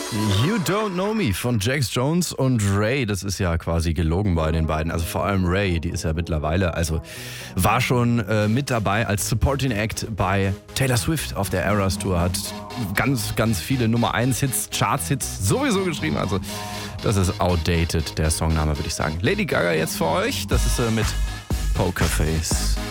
You Don't Know Me von Jax Jones und Ray. Das ist ja quasi gelogen bei den beiden. Also vor allem Ray, die ist ja mittlerweile, also war schon mit dabei als Supporting Act bei Taylor Swift auf der Eras Tour. Hat ganz, ganz viele Nummer 1 Hits, Charts-Hits sowieso geschrieben. Also das ist outdated, der Songname, würde ich sagen. Lady Gaga jetzt für euch. Das ist mit Pokerface.